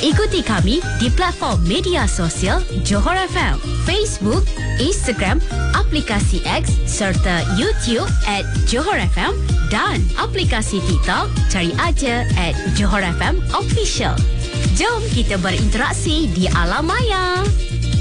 Ikuti kami di platform media sosial Johor FM, Facebook, Instagram, aplikasi X serta YouTube @Johor FM dan aplikasi TikTok, cari aja @Johor FM Official. Jom kita berinteraksi di alam maya.